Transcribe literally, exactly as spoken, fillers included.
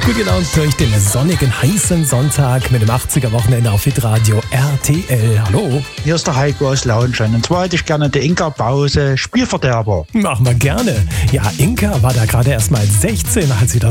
Gut gelaunt durch den sonnigen, heißen Sonntag mit dem achtziger-Wochenende auf Hitradio R T L. Hallo. Hier ist der Heiko aus Launschein. Und zwar hätte ich gerne die Inka Pause Spielverderber. Machen wir gerne. Ja, Inka war da gerade erst mal sechzehn, als sie das